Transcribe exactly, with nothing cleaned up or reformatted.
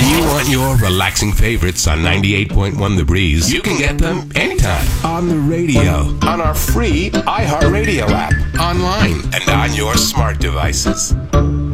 you want your relaxing favorites on ninety-eight point one The Breeze, you can get them anytime on the radio, on our free iHeartRadio app, online, and on your smart devices.